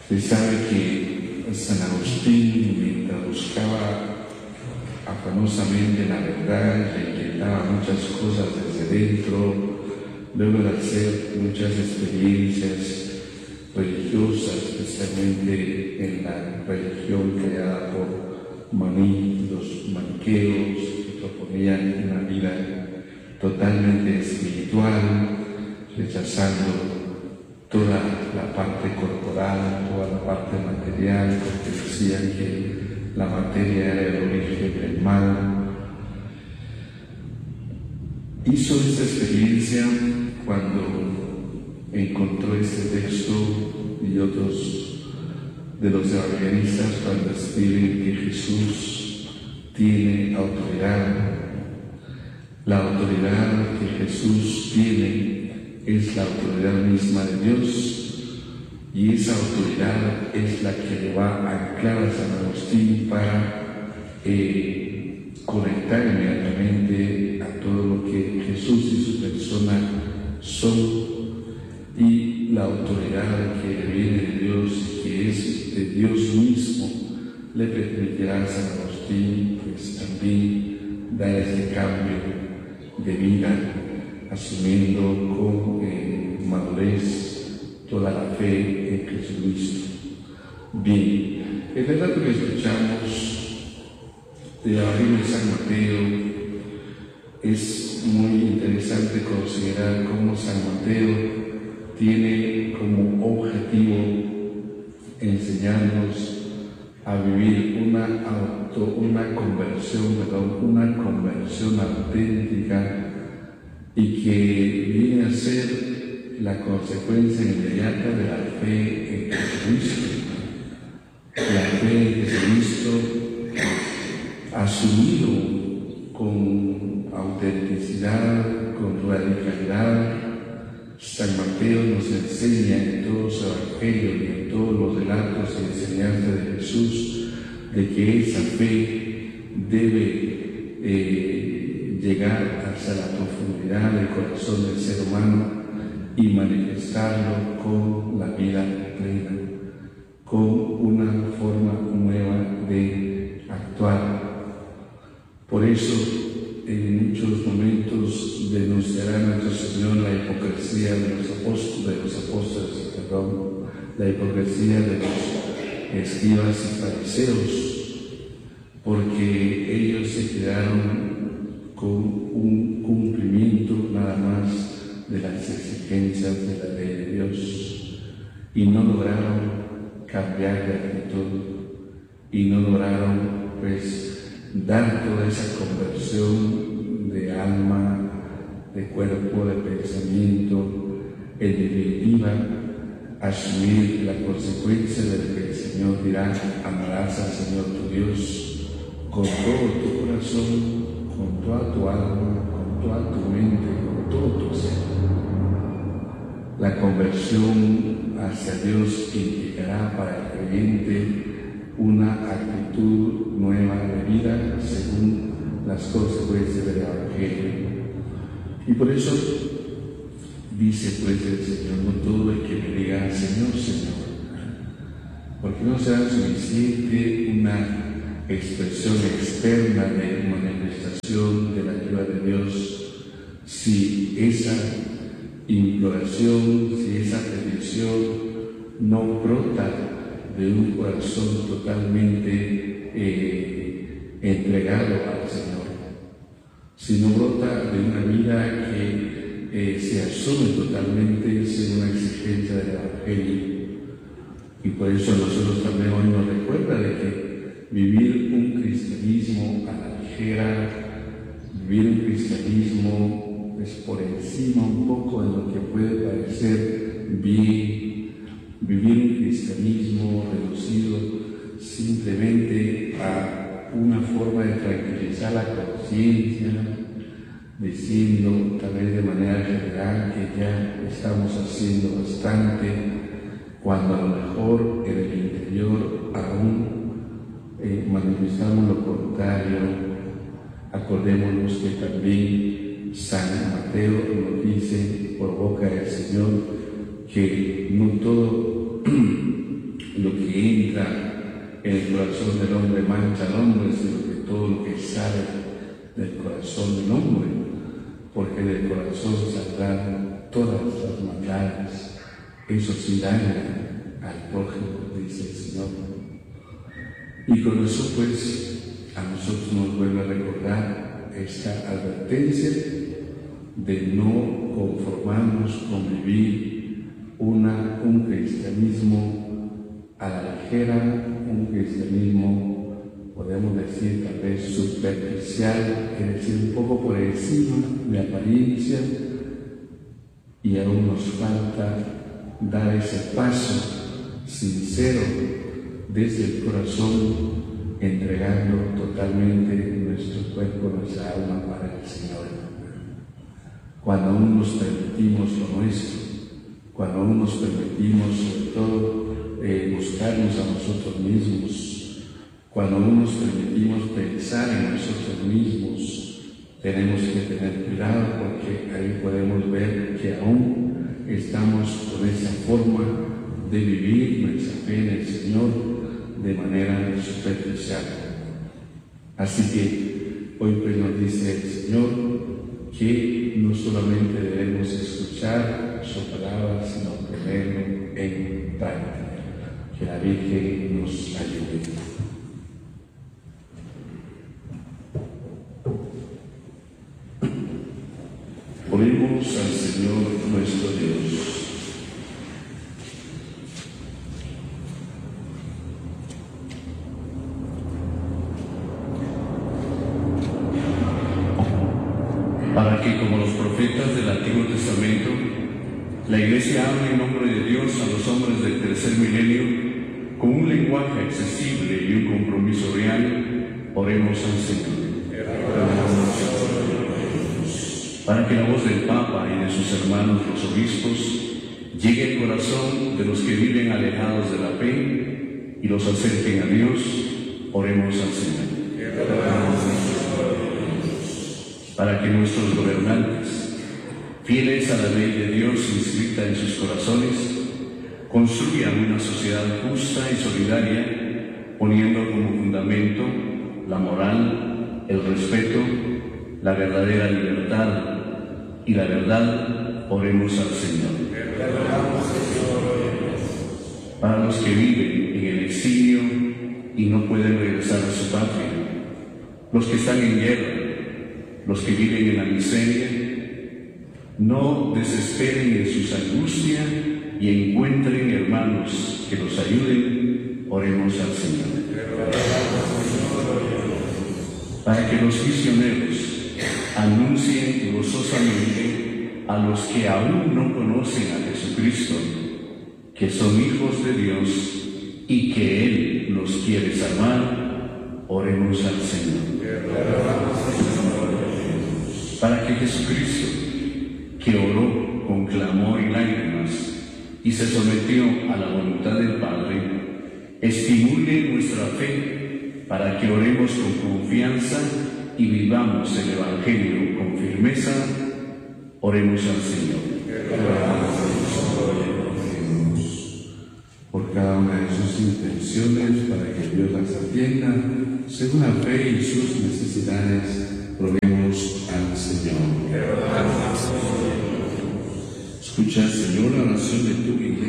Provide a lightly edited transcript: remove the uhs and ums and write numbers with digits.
Se sabe que San Agustín, mientras buscaba afanosamente la verdad, intentaba muchas cosas desde dentro, luego de hacer muchas experiencias religiosas, especialmente en la religión creada por Maní, los maniqueos, que proponían una vida totalmente espiritual, rechazando toda la parte corporal, toda la parte material, porque decían que la materia era el origen del mal. Hizo esta experiencia cuando encontró este texto y otros de los evangelistas cuando escriben que Jesús tiene autoridad. La autoridad que Jesús tiene es la autoridad misma de Dios, y esa autoridad es la que le va a anclar a San Agustín para conectar inmediatamente a todo lo que Jesús y su persona son, y la autoridad que viene de Dios y que es de Dios mismo le permitirá a San Agustín pues también dar ese cambio de vida, asumiendo con madurez toda la fe en Jesucristo. Bien, el relato que escuchamos del Evangelio de San Mateo es muy interesante considerar cómo San Mateo tiene como objetivo enseñarnos a vivir una conversión auténtica, y que viene a ser la consecuencia inmediata de la fe en Jesucristo. La fe en Jesucristo asumido con autenticidad, con radicalidad. San Mateo nos enseña en todos los evangelios y en todos los relatos y enseñanzas de Jesús de que esa fe debe llegar hasta la profundidad del corazón del ser humano y manifestarlo con la vida plena, con una forma nueva de actuar. Por eso, en muchos momentos denunciará nuestro Señor la hipocresía de los apóstoles, la hipocresía de los escribas y fariseos, porque ellos se quedaron con un cumplimiento nada más de las exigencias de la ley de Dios, y no lograron cambiar de actitud, y no lograron dar toda esa conversión de alma, de cuerpo, de pensamiento, en definitiva asumir la consecuencia de lo que el Señor dirá: amarás al Señor tu Dios con todo tu corazón, con toda tu alma, con toda tu mente, con todo tu ser. La conversión hacia Dios implicará para el creyente una actitud nueva de vida según las consecuencias del Evangelio. Y por eso dice pues el Señor: no todo el que me diga Señor, Señor, porque no será suficiente una expresión externa de manifestación de la ayuda de Dios si esa imploración, si esa petición no brota de un corazón totalmente entregado al Señor, sino brota de una vida que se asume totalmente sin una exigencia del Evangelio. Y por eso a nosotros también hoy nos recuerda de que vivir un cristianismo a la ligera, vivir un cristianismo por encima un poco de lo que puede parecer bien, vivir un cristianismo reducido simplemente a una forma de tranquilizar la conciencia, diciendo tal vez de manera general que ya estamos haciendo bastante, cuando a lo mejor en el interior aún manifestamos lo contrario. Acordémonos que también San Mateo nos dice por boca del Señor que no todo lo que entra en el corazón del hombre mancha al hombre, sino que todo lo que sale del corazón del hombre, porque del corazón saldrán todas las maldades. Eso sí daña al prójimo, dice el Señor. Y con eso, pues, a nosotros nos vuelve a recordar esta advertencia de no conformarnos con vivir un cristianismo a la ligera, un cristianismo, podemos decir, tal vez superficial, es decir, un poco por encima de apariencia, y aún nos falta dar ese paso sincero desde el corazón, entregando totalmente nuestro cuerpo, nuestra alma para el Señor. Cuando aún nos permitimos lo nuestro, cuando aún nos permitimos sobre todo buscarnos a nosotros mismos, cuando aún nos permitimos pensar en nosotros mismos, tenemos que tener cuidado, porque ahí podemos ver que aún estamos con esa forma de vivir nuestra fe en el Señor de manera superficial. Así que hoy pues nos dice el Señor que no solamente debemos escuchar su palabra, sino ponerlo en práctica. Que la Virgen nos ayude. Oremos al Señor nuestro Dios. Para que, como los profetas del Antiguo Testamento, la Iglesia hable en nombre de Dios a los hombres del tercer milenio con un lenguaje accesible y un compromiso real, oremos al Señor. Para que la voz del Papa y de sus hermanos los obispos llegue al corazón de los que viven alejados de la fe y los acerquen a Dios, oremos al Señor. Para que nuestros gobernantes, fieles a la ley de Dios inscrita en sus corazones, construyan una sociedad justa y solidaria, poniendo como fundamento la moral, el respeto, la verdadera libertad y la verdad, oremos al Señor. Para los que viven en el exilio y no pueden regresar a su patria, los que están en guerra, los que viven en la miseria, no desesperen en sus angustias y encuentren hermanos que los ayuden, oremos al Señor. Para que los misioneros anuncien gozosamente a los que aún no conocen a Jesucristo, que son hijos de Dios y que Él los quiere salvar, oremos al Señor. Para que Jesucristo, que oró con clamor y lágrimas y se sometió a la voluntad del Padre, estimule nuestra fe para que oremos con confianza y vivamos el Evangelio con firmeza, oremos al Señor. Por cada una de sus intenciones, para que Dios las atienda, según la fe y sus necesidades, roguemos al Señor. Escucha, Señor, la oración de tu Iglesia.